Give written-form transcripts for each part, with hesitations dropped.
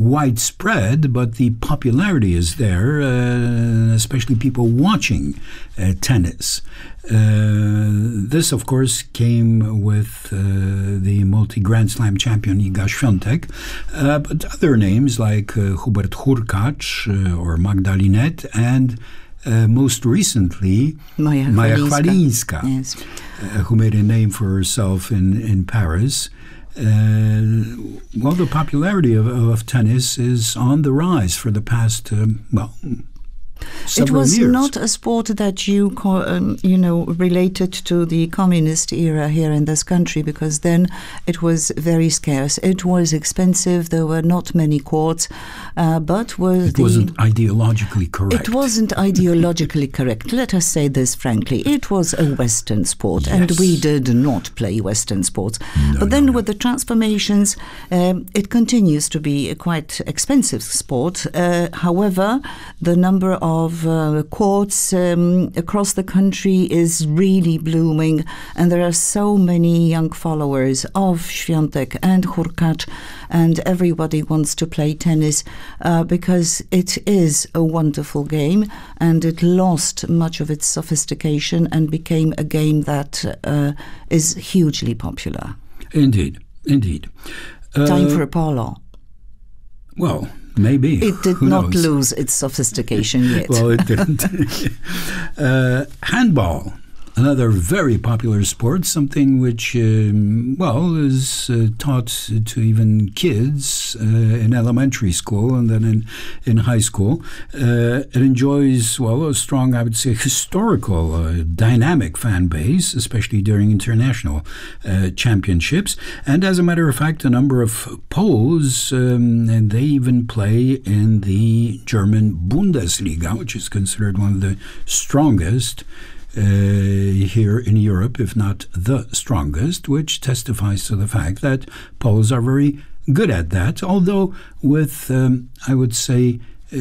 widespread, but the popularity is there, especially people watching tennis. This, of course, came with the multi-Grand Slam champion Iga Świątek, but other names like Hubert Hurkacz or Magda Linette, and most recently Maja Chwalińska, yes. Who made a name for herself in Paris. Well, the popularity of tennis is on the rise for the past, it was years. not a sport that you related to the communist era here in this country, because then it was very scarce. It was expensive. There were not many courts, but it wasn't ideologically correct. It wasn't ideologically correct. Let us say this frankly. It was a Western sport, yes. and we did not play Western sports. With the transformations, it continues to be a quite expensive sport. However, the number of courts across the country is really blooming, and there are so many young followers of Świątek and Hurkacz, and everybody wants to play tennis because it is a wonderful game, and it lost much of its sophistication and became a game that is hugely popular. Indeed. Time for polo. Well, maybe. It did not lose its sophistication yet. Well, it didn't. Handball, another very popular sport, something which, is taught to even kids in elementary school and then in high school. It enjoys, a strong, I would say, historical, dynamic fan base, especially during international championships. And as a matter of fact, a number of Poles, and they even play in the German Bundesliga, which is considered one of the strongest here in Europe, if not the strongest, which testifies to the fact that Poles are very good at that, although with, I would say,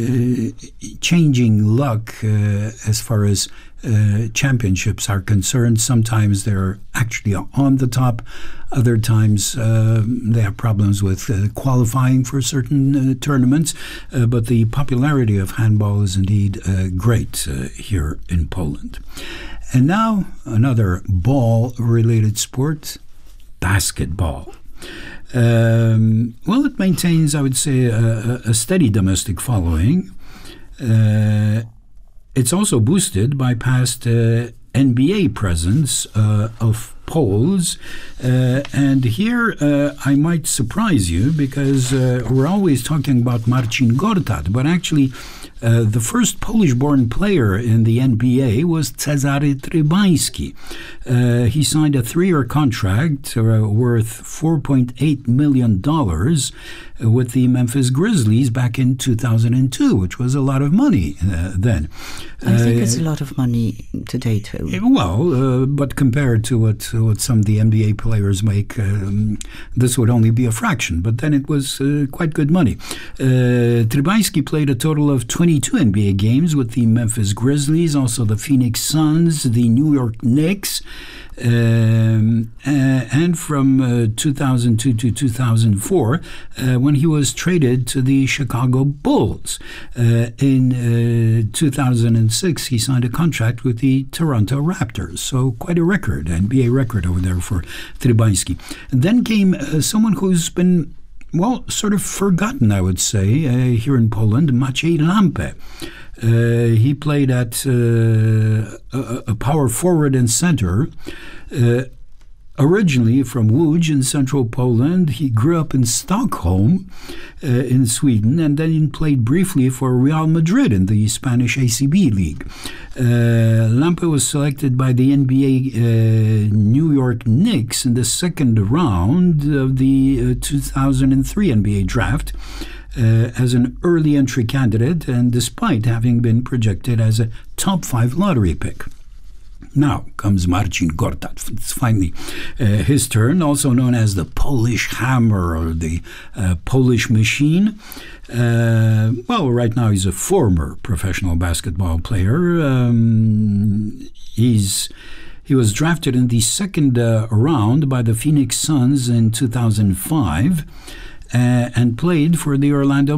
changing luck as far as championships are concerned. Sometimes they're actually on the top. Other times they have problems with qualifying for certain tournaments. But the popularity of handball is indeed great here in Poland. And now another ball-related sport, basketball. It maintains, I would say, a steady domestic following. It's also boosted by past NBA presence of Poles. And here I might surprise you, because we're always talking about Marcin Gortat, but actually the first Polish-born player in the NBA was Cezary Trybański. He signed a 3-year contract worth $4.8 million with the Memphis Grizzlies back in 2002, which was a lot of money then. I think it's a lot of money today too. But compared to what some of the NBA players make, this would only be a fraction. But then it was quite good money. Trybański played a total of 22 NBA games with the Memphis Grizzlies, also the Phoenix Suns, the New York Knicks, and from 2002 to 2004, when he was traded to the Chicago Bulls. In 2006, he signed a contract with the Toronto Raptors. So quite a record, NBA record over there for Trybański. And then came someone who's been, sort of forgotten, I would say, here in Poland, Maciej Lampe. He played at a power forward and center. Originally from Łódź in central Poland, he grew up in Stockholm in Sweden, and then played briefly for Real Madrid in the Spanish ACB League. Lampe was selected by the NBA New York Knicks in the second round of the 2003 NBA draft as an early entry candidate, and despite having been projected as a top 5 lottery pick. Now comes Marcin Gortat. It's finally his turn, also known as the Polish Hammer or the Polish Machine. Right now he's a former professional basketball player. He was drafted in the second round by the Phoenix Suns in 2005 and played for the Orlando